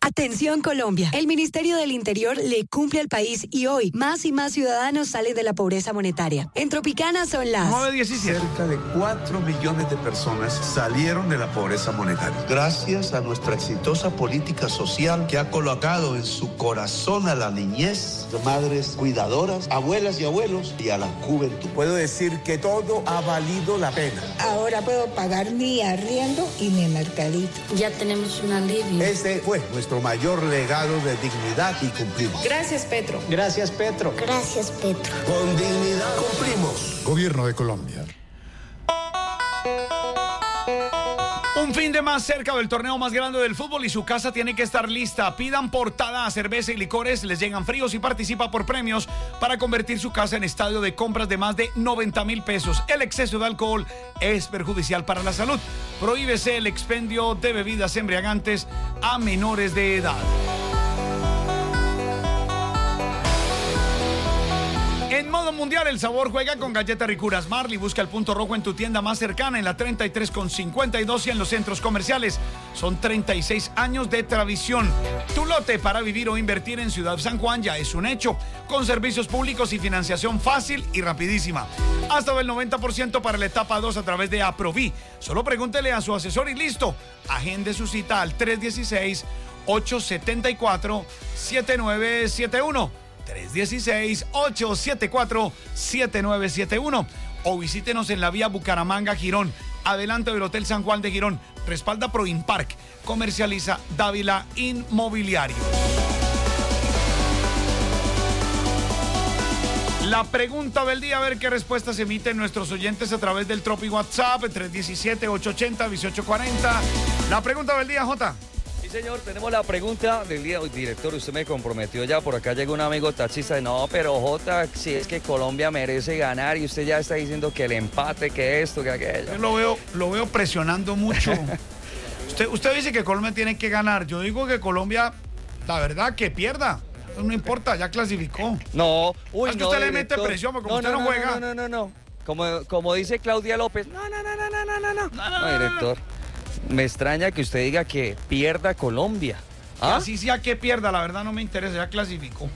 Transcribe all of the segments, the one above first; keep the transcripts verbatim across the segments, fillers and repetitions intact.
Atención Colombia, el Ministerio del Interior le cumple al país y hoy más y más ciudadanos salen de la pobreza monetaria. En Tropicana son las nueve diecisiete. Cerca de cuatro millones de personas salieron de la pobreza monetaria. Gracias a nuestra exitosa política social que ha colocado en su corazón a la niñez, madres cuidadoras, abuelas y abuelos y a la juventud. Puedo decir que todo ha valido la pena. Ahora puedo pagar mi arriendo y mi mercadito. Ya tenemos un alivio. Este fue nuestro mayor legado de dignidad y cumplimos. Gracias, Petro. Gracias, Petro. Gracias, Petro. Con dignidad cumplimos. Gobierno de Colombia. Un fin de más cerca del torneo más grande del fútbol y su casa tiene que estar lista. Pidan portada, cerveza y licores, les llegan fríos y participa por premios para convertir su casa en estadio de compras de más de noventa mil pesos. El exceso de alcohol es perjudicial para la salud. Prohíbese el expendio de bebidas embriagantes a menores de edad. En modo mundial, el sabor juega con Galleta Ricuras Marley. Busca el punto rojo en tu tienda más cercana, en la treinta y tres con cincuenta y dos y en los centros comerciales. Son treinta y seis años de tradición. Tu lote para vivir o invertir en Ciudad San Juan ya es un hecho, con servicios públicos y financiación fácil y rapidísima. Hasta del noventa por ciento para la etapa dos a través de Aproví. Solo pregúntele a su asesor y listo. Agende su cita al tres uno seis, ocho siete cuatro, siete nueve siete uno. tres uno seis, ocho siete cuatro, siete nueve siete uno o visítenos en la vía Bucaramanga Girón, adelante del Hotel San Juan de Girón. Respalda Proimpark, comercializa Dávila Inmobiliario. La pregunta del día, a ver qué respuestas emiten nuestros oyentes a través del Tropi WhatsApp, tres uno siete, ocho ocho cero, uno ocho cuatro cero. La pregunta del día, Jota. Señor, tenemos la pregunta del día. Director, usted me comprometió ya, por acá llegó un amigo taxista. No, pero Jota, si es que Colombia merece ganar y usted ya está diciendo que el empate, que esto, que aquello. Yo lo veo, lo veo presionando mucho. usted, usted dice que Colombia tiene que ganar. Yo digo que Colombia, la verdad, que pierda. No importa, ya clasificó. No, uy, es que no, usted director. le mete presión, porque como no, usted no, no, no juega. No, no, no, no. Como, como dice Claudia López. No, no, no, no, no, no, no. No, no, no, director. Me extraña que usted diga que pierda Colombia. ¿Ah? Así sea que pierda, la verdad no me interesa, ya clasificó.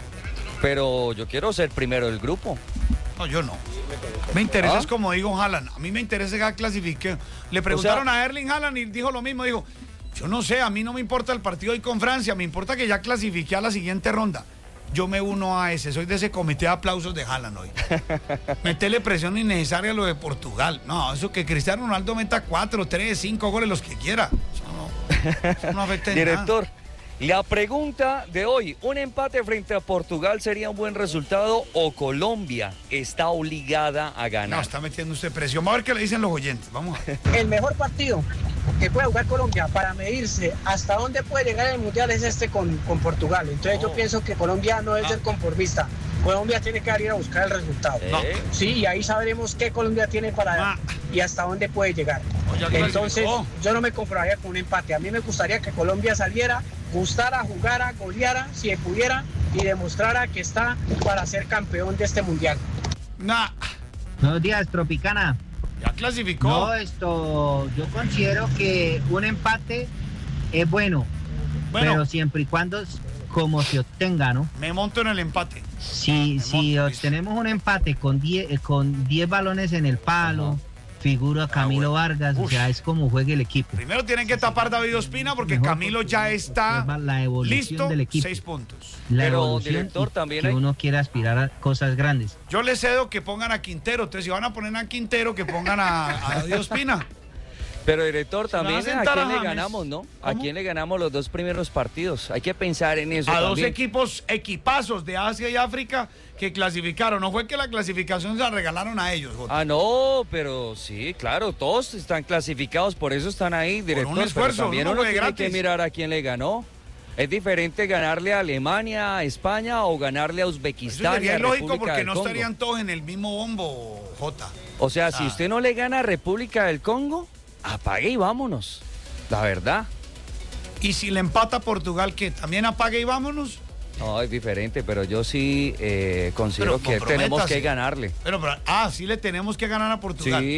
Pero yo quiero ser primero del grupo. No, yo no. Me interesa, ¿Ah? es como digo Haaland. A mí me interesa que ya clasifique. Le preguntaron o sea, a Erling Haaland y dijo lo mismo. Dijo, yo no sé, a mí no me importa el partido hoy con Francia, me importa que ya clasifique a la siguiente ronda. Yo me uno a ese, soy de ese comité de aplausos de Haaland hoy. Metele presión innecesaria a lo de Portugal. No, eso que Cristiano Ronaldo meta cuatro, tres, cinco goles, los que quiera. Eso no, eso no afecta en Director, nada. La pregunta de hoy, ¿un empate frente a Portugal sería un buen resultado o Colombia está obligada a ganar? No, está metiendo usted presión. Vamos a ver qué le dicen los oyentes. Vamos a ver. El mejor partido que puede jugar Colombia para medirse hasta dónde puede llegar el Mundial es este con, con Portugal. Entonces oh. yo pienso que Colombia no es ah. del conformista. Colombia tiene que ir a buscar el resultado. No. Sí, y ahí sabremos qué Colombia tiene para ah. y hasta dónde puede llegar. Oh, Entonces oh. yo no me conformaría con un empate. A mí me gustaría que Colombia saliera, gustara, jugara, goleara, si pudiera, y demostrara que está para ser campeón de este Mundial. Nah. Buenos días, Tropicana. Ya clasificó. No, esto, yo considero que un empate es bueno, bueno, pero siempre y cuando como se obtenga, ¿no? Me monto en el empate. Si, si monto, obtenemos un empate con diez con diez balones en el palo, uh-huh. figura Camilo ah, bueno. Vargas, Uf. o sea, es como juegue el equipo. Primero tienen que tapar David Ospina porque Mejor Camilo porque ya está la listo, del equipo. seis puntos. La Pero, evolución director, también que hay... uno quiere aspirar a cosas grandes. Yo le cedo que pongan a Quintero, entonces si van a poner a Quintero, que pongan a, a David Ospina. Pero, director, también a, a quién le ganamos, ¿no? ¿Cómo? ¿A quién le ganamos los dos primeros partidos? Hay que pensar en eso A también. dos equipos, equipazos de Asia y África que clasificaron. No fue que la clasificación se la regalaron a ellos, Jota. Ah, no, pero sí, claro, todos están clasificados, por eso están ahí, director. Por un esfuerzo, pero también uno uno fue tiene gratis. que mirar a quién le ganó. Es diferente ganarle a Alemania, a España o ganarle a Uzbekistán. Eso sería y a ilógico República porque del no Congo. estarían todos en el mismo bombo, Jota. O sea, ah. si Ah. usted no le gana a República del Congo, apague y vámonos. La verdad. ¿Y si le empata a Portugal, qué? ¿También apague y vámonos? No, es diferente, pero yo sí eh, considero Pero que tenemos que ganarle. Pero, pero, ah, sí le tenemos que ganar a Portugal. Sí.